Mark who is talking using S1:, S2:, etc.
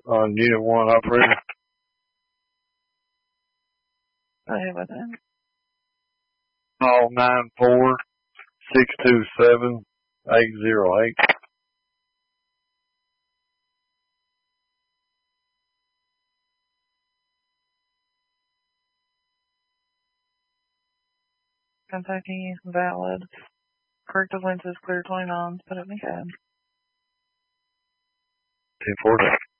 S1: on Unit 1 operator.
S2: Go ahead with it.
S1: Call 94627-808.
S2: Kentucky, valid. Corrective lenses, clear 29. Put it in the cab.
S1: 10-4.